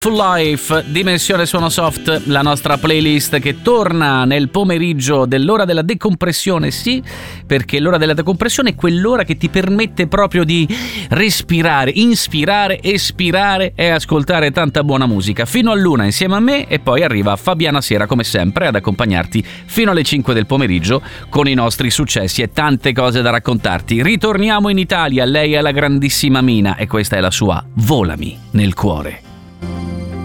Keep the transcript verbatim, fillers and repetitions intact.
Full Life, Dimensione Suono Soft, la nostra playlist che torna nel pomeriggio dell'ora della decompressione, sì, perché l'ora della decompressione è quell'ora che ti permette proprio di respirare, inspirare, espirare e ascoltare tanta buona musica fino all'una insieme a me, e poi arriva Fabiana Sera come sempre ad accompagnarti fino alle cinque del pomeriggio con i nostri successi e tante cose da raccontarti. Ritorniamo in Italia, lei è la grandissima Mina e questa è la sua Volami nel cuore.